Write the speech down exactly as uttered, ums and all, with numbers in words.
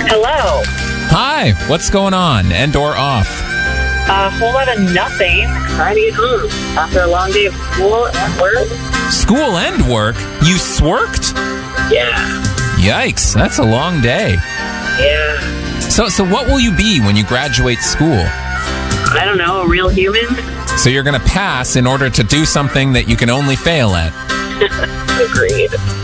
Hello. Hi, what's going on? And or off? A whole lot of nothing. Trying to get home after a long day of school and work. School and work? You sworked? Yeah. Yikes, that's a long day. Yeah. So, so what will you be when you graduate school? I don't know, a real human? So you're going to pass in order to do something that you can only fail at. Agreed.